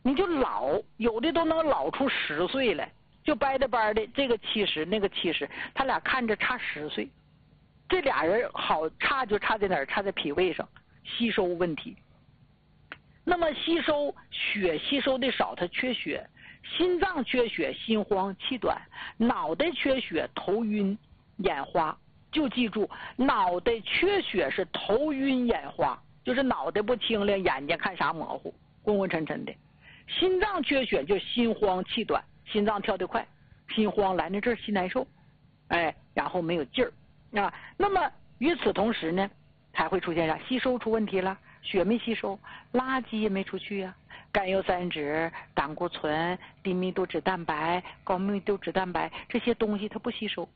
你就老，有的都能老出10岁来，就掰的掰的，这个70，那个70，他俩看着差10岁。这俩人好差就差在哪儿？差在脾胃上，吸收问题。那么吸收血吸收的少，他缺血；心脏缺血，心慌气短；脑袋缺血，头晕眼花。就记住，脑袋缺血是头晕眼花，就是脑袋不清亮，眼睛看啥模糊，昏昏沉沉的。心脏缺血就心慌气短，心脏跳得快，心慌来那阵儿心难受，然后没有劲儿啊。那么与此同时呢，还会出现啥？吸收出问题了，血没吸收，垃圾也没出去呀。甘油三酯、胆固醇、低密度脂蛋白、高密度脂蛋白这些东西它不吸收，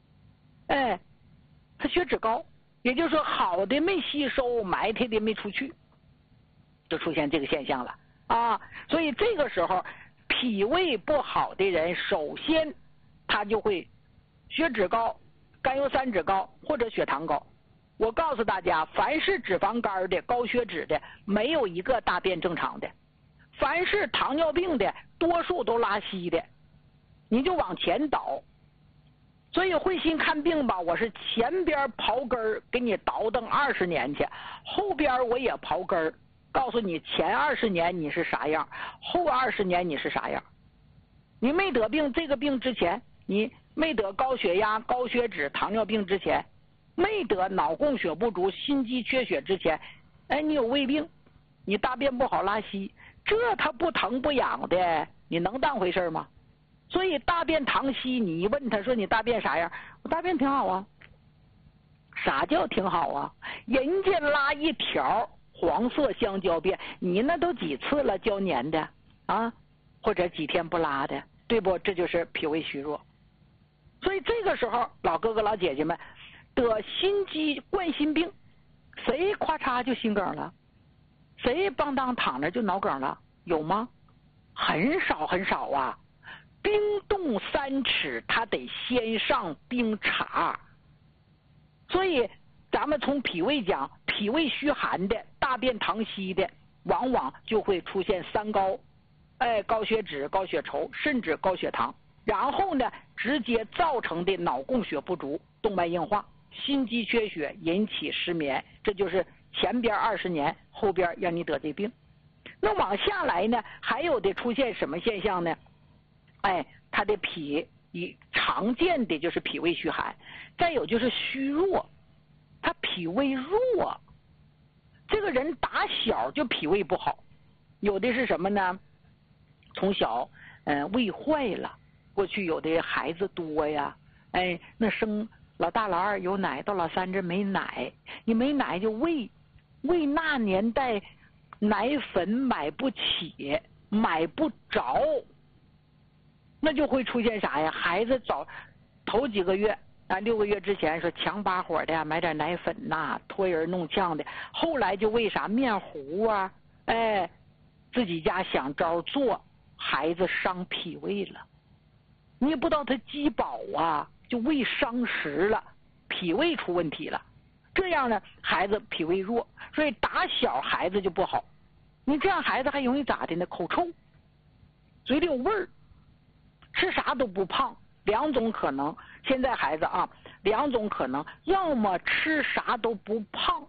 它血脂高，也就是说好的没吸收，埋汰的没出去，就出现这个现象了啊。所以这个时候脾胃不好的人，首先他就会血脂高、甘油三酯高或者血糖高。我告诉大家，凡是脂肪肝的、高血脂的，没有一个大便正常的；凡是糖尿病的，多数都拉稀的。你就往前倒。所以慧心看病吧，我是前边刨根儿给你倒腾20年去，后边我也刨根儿，告诉你前20年你是啥样，后20年你是啥样。你没得病这个病之前，你没得高血压、高血脂、糖尿病之前，没得脑供血不足、心肌缺血之前，你有胃病，你大便不好拉稀，这它不疼不痒的，你能当回事吗？所以大便溏稀，你一问他说你大便啥样？我大便挺好啊。啥叫挺好啊？人家拉一条黄色香蕉便，你那都几次了交年的啊？或者几天不拉的，对不？这就是脾胃虚弱。所以这个时候老哥哥老姐姐们得心肌冠心病，谁咔嚓就心梗了？谁邦当躺着就脑梗了？有吗？很少很少啊。冰冻3尺，他得先上冰碴。所以咱们从脾胃讲，脾胃虚寒的、大便溏稀的，往往就会出现3高，高血脂、高血稠，甚至高血糖。然后呢，直接造成的脑供血不足、动脉硬化、心肌缺血，引起失眠。这就是前边20年，后边让你得这病。那往下来呢，还有的出现什么现象呢？他的脾常见的就是脾胃虚寒，再有就是虚弱，他脾胃弱，这个人打小就脾胃不好。有的是什么呢？从小胃坏了，过去有的孩子多呀，那生老大老二有奶，到老三这没奶，你没奶就喂那年代奶粉买不起，买不着，那就会出现啥呀？孩子头几个月6个月之前说强把火的买点奶粉呐，托人弄呛的，后来就为啥面糊啊，自己家想招做，孩子伤脾胃了。你也不知道他饥饱啊，就胃伤食了，脾胃出问题了。这样呢，孩子脾胃弱，所以打小孩子就不好。你这样孩子还容易咋的呢？口臭，嘴里有味儿，吃啥都不胖。2种可能，现在孩子啊，2种可能，要么吃啥都不胖，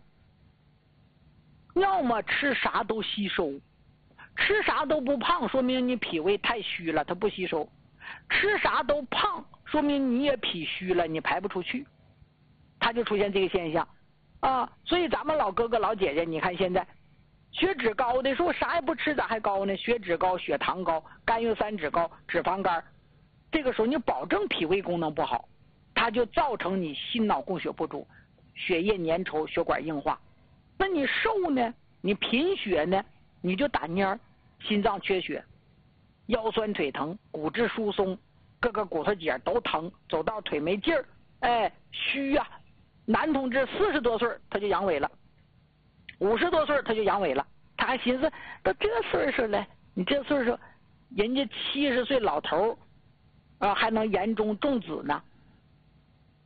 要么吃啥都吸收。吃啥都不胖，说明你脾胃太虚了，它不吸收；吃啥都胖，说明你也脾虚了，你排不出去，它就出现这个现象啊。所以咱们老哥哥老姐姐，你看现在血脂高的说我啥也不吃咋还高呢？血脂高、血糖高、甘油三酯高、脂肪肝，这个时候你保证脾胃功能不好，它就造成你心脑供血不足，血液粘稠，血管硬化。那你瘦呢？你贫血呢？你就打蔫儿，心脏缺血，腰酸腿疼，骨质疏松，各个骨头节都疼，走道腿没劲儿，虚啊。男同志40多岁他就阳痿了，50多岁他就阳痿了，他还寻思到这岁数了，你这岁数，人家70岁老头还能严重重子呢。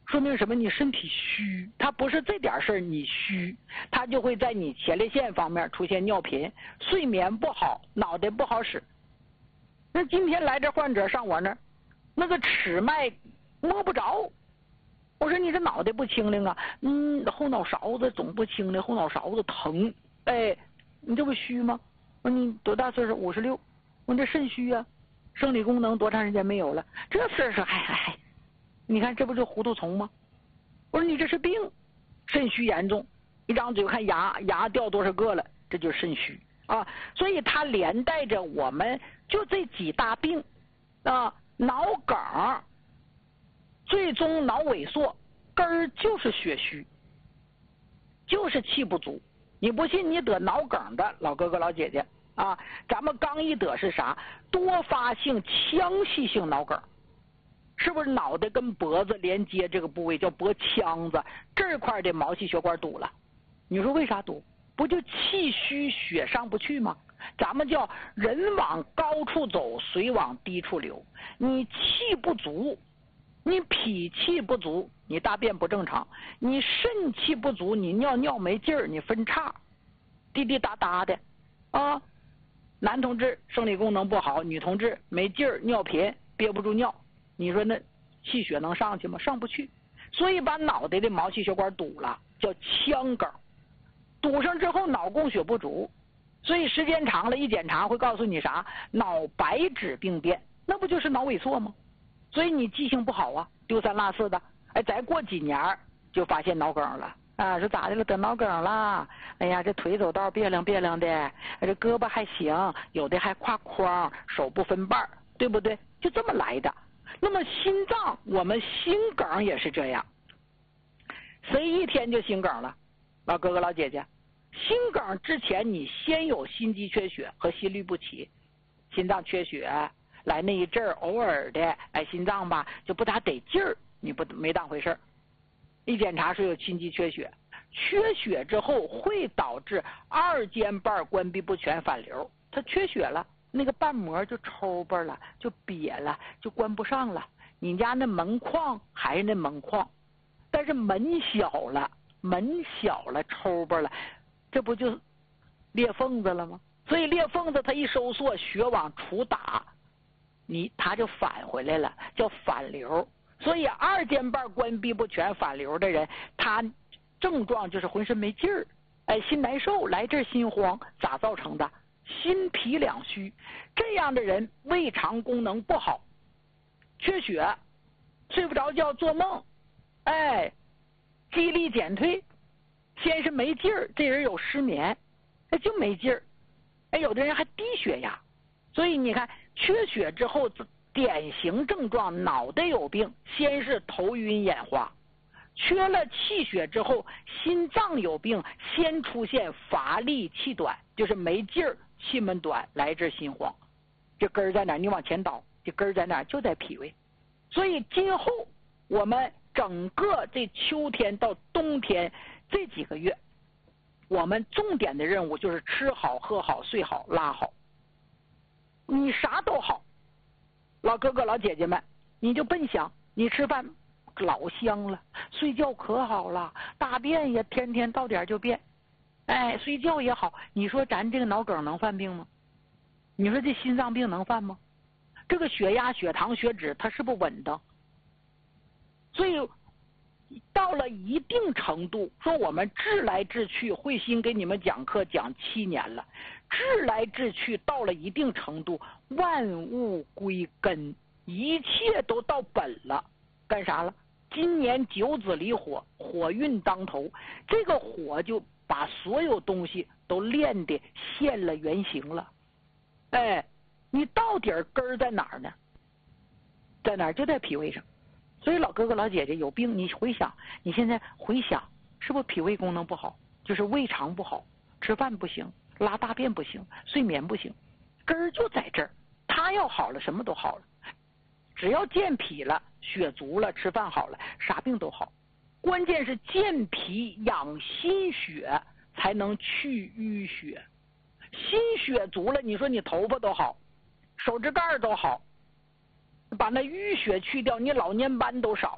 说明什么？你身体虚，它不是这点事儿你虚，它就会在你前列腺方面出现尿频，睡眠不好，脑袋不好使。那今天来这患者上我那儿，那个尺脉摸不着，我说你这脑袋不清灵啊？后脑勺子总不清灵，后脑勺子疼。哎，你这不虚吗？我说你多大岁数？56。我说这肾虚啊，生理功能多长时间没有了？这岁数还，你看这不就糊涂虫吗？我说你这是病，肾虚严重，一张嘴看牙掉多少个了，这就是肾虚啊。所以它连带着我们就这几大病啊，脑梗，最终脑萎缩，根儿就是血虚，就是气不足。你不信，你得脑梗的老哥哥老姐姐啊，咱们刚一得是啥？多发性腔隙性脑梗。是不是脑袋跟脖子连接这个部位叫脖腔子，这块的毛细血管堵了？你说为啥堵？不就气虚血上不去吗？咱们叫人往高处走，水往低处流。你气不足，你脾气不足，你大便不正常；你肾气不足，你尿没劲儿，你分叉，滴滴答答的啊。男同志生理功能不好，女同志没劲儿，尿频，憋不住尿。你说那气血能上去吗？上不去，所以把脑袋的毛细血管堵了，叫腔梗。堵上之后脑供血不足，所以时间长了，一检查会告诉你啥？脑白质病变，那不就是脑萎缩吗？所以你记性不好啊，丢三落四的。哎，再过几年就发现脑梗了啊！说咋的了？得脑梗了？哎呀，这腿走道别亮别亮的，这胳膊还行，有的还挎筐，手不分瓣，对不对？就这么来的。那么心脏，我们心梗也是这样，谁一天就心梗了？老哥哥老姐姐，心梗之前你先有心肌缺血和心律不齐，心脏缺血来那一阵儿，偶尔的哎心脏吧就不咋得劲儿，你没当回事儿，一检查是有心肌缺血，缺血之后会导致二尖瓣关闭不全反流，它缺血了。那个瓣膜就抽巴了，就瘪了，就关不上了。你家那门框还是那门框，但是门小了，抽巴了，这不就裂缝子了吗？所以裂缝子它一收缩，血往出打，它就返回来了，叫反流。所以二尖瓣关闭不全反流的人，他症状就是浑身没劲儿，哎，心难受，来阵心慌，咋造成的？心脾两虚，这样的人胃肠功能不好，缺血，睡不着觉，做梦，哎，记忆力减退，先是没劲儿，这人有失眠，哎，就没劲儿，哎，有的人还低血压，所以你看缺血之后典型症状脑袋有病，先是头晕眼花，缺了气血之后心脏有病，先出现乏力气短，就是没劲儿，气闷短，来阵心慌。这根儿在哪儿？你往前倒，这根儿在哪儿？就在脾胃。所以今后我们整个这秋天到冬天这几个月，我们重点的任务就是吃好喝好睡好拉好，你啥都好。老哥哥老姐姐们，你就笨想，你吃饭老香了，睡觉可好了，大便也天天到点就便，哎，睡觉也好。你说咱这个脑梗能犯病吗？你说这心脏病能犯吗？这个血压血糖血脂它是不稳当。所以到了一定程度，说我们治来治去，慧心给你们讲课讲7年了，治来治去到了一定程度，万物归根，一切都到本了。干啥了？今年9子离火，火运当头，这个火就把所有东西都练得现了原形了。哎，你到底根儿在哪儿呢？在哪儿？就在脾胃上。所以老哥哥老姐姐有病，你回想，你现在回想，是不是脾胃功能不好？就是胃肠不好，吃饭不行，拉大便不行，睡眠不行，根儿就在这儿。它要好了，什么都好了。只要健脾了，血足了，吃饭好了，啥病都好。关键是健脾养心血，才能去淤血。心血足了，你说你头发都好，手指盖都好，把那淤血去掉，你老年斑都少。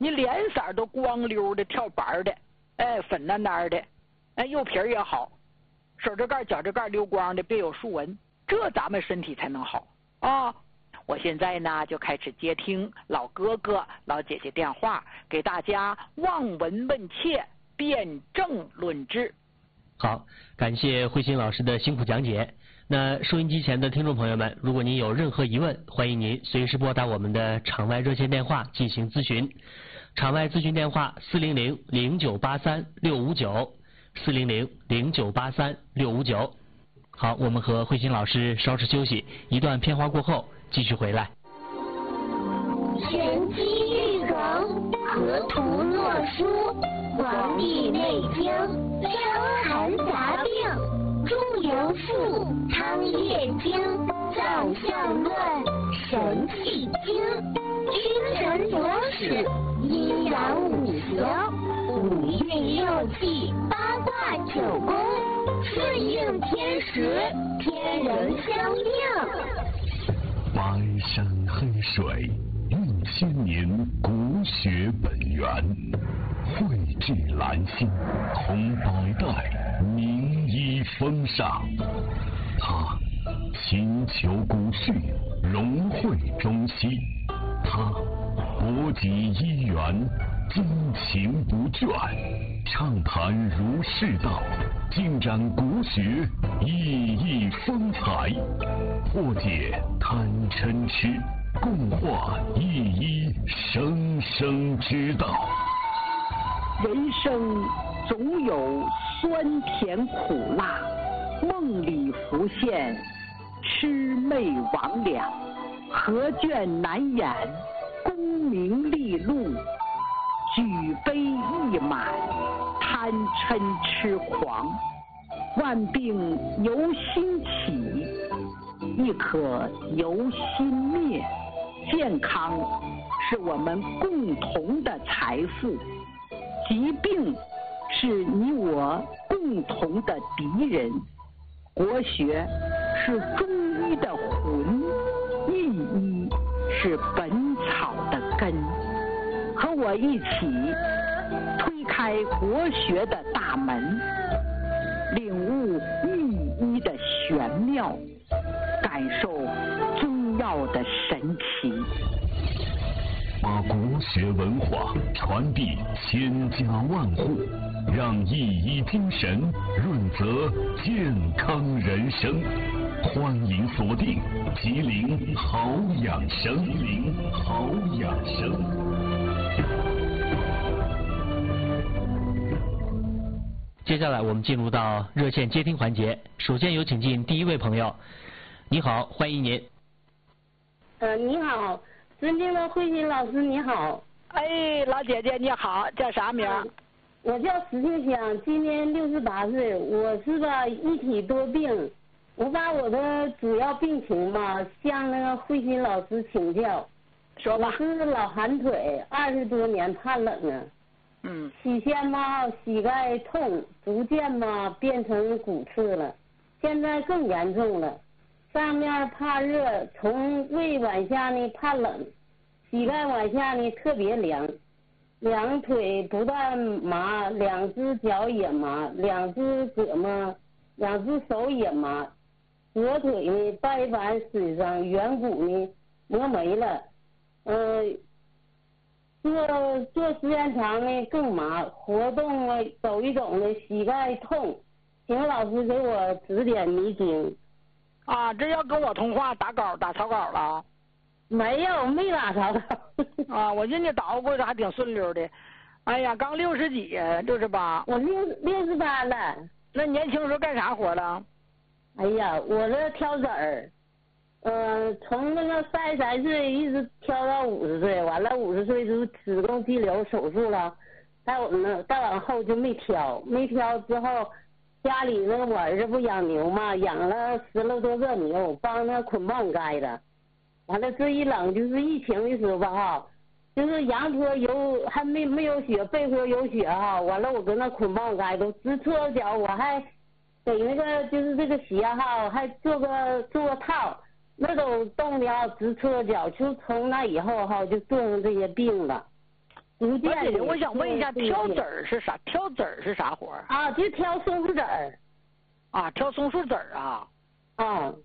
你脸色都光溜的、跳白的，粉嫩嫩的，右皮也好，手指盖、脚趾盖溜光的，别有竖纹，这咱们身体才能好啊。我现在呢就开始接听老哥哥、老姐姐电话，给大家望闻问切，辩证论治。 好，感谢慧心老师的辛苦讲解。那收音机前的听众朋友们，如果您有任何疑问，欢迎您随时拨打我们的场外热线电话进行咨询。场外咨询电话400-0983-659，400-0983-659。好，我们和慧心老师稍事休息，一段片花过后继续回来。 玄机玉梗，河图洛书，黄帝内经，伤寒杂病，中庸赋，汤液经，造象论，神气经，君臣佐使，阴阳五行，五运六气，八卦九宫，顺应天时，天人相应。 白山黑水，蕴千年国学本源，汇聚兰心，同百代名医风尚。他勤求古训，融汇中西。他博集医源，精勤不倦，畅谈儒释道，尽展国学熠熠风采，破解贪嗔痴，共话一一生生之道。 人生总有酸甜苦辣，梦里浮现魑魅魍魉，何卷难掩功名利禄，举杯一满贪嗔痴狂。万病由心起，亦可由心灭。健康是我们共同的财富，疾病是你我共同的敌人。国学是中医的魂，易医是本草的根。和我一起推开国学的大门，领悟易医的玄妙，感受中药的神奇， 把国学文化传递千家万户，让熠熠精神润泽健康人生。欢迎锁定吉林好养生，吉林好养生。 接下来我们进入到热线接听环节，首先有请进第一位朋友。你好，欢迎您。 你好，尊敬的慧心老师，你好。 哎，老姐姐你好，叫啥名？ 我叫石庆香，今年68岁，我是吧一体多病，我把我的主要病情嘛向那个慧心老师请教。 说吧。 我是老寒腿，20多年怕冷啊。起先嘛膝盖痛，逐渐嘛变成骨刺了，现在更严重了。上面怕热，从胃往下呢怕冷，膝盖往下呢特别凉，两腿不但麻，两只脚也麻，两只胳膊、两只手也麻，左腿呢掰板损伤，圆骨呢磨没了，做时间长呢更麻，活动啊走一走呢膝盖痛，请老师给我指点迷津。 啊，这要跟我通话打草稿了？ 没有，没打草稿。 啊，我寻思捣鼓着还挺顺溜的。哎呀，刚60几，68。 我68了。 那年轻时候干啥活了？ 哎呀，我这挑籽儿，从那个33岁一直挑到50岁，完了50岁就子宫肌瘤手术了，再往后就没挑之后。家里那个我儿子不养牛嘛，养了10来多个牛，帮他捆棒该的。完了这一冷就是疫情的时候吧哈，就是羊坡有还没有血，背坡有血哈。完了我跟那捆棒该都直搓脚，我还给那个就是这个鞋哈，还做个套，那都冻的直搓脚。就从那以后哈就冻上这些病了。 福建的。 我想问一下，挑籽儿是啥？挑籽儿是啥活儿？ 啊，就挑松树籽儿。 啊，挑松树籽儿啊。 啊。